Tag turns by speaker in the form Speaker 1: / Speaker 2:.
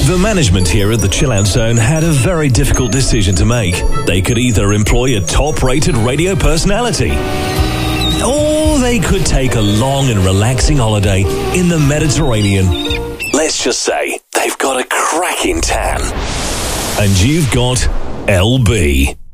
Speaker 1: The management here at the Chill Out Zone had a very difficult decision to make. They could either employ a top-rated radio personality, or they could take a long and relaxing holiday in the Mediterranean. Let's just say they've got a cracking tan. And you've got LB.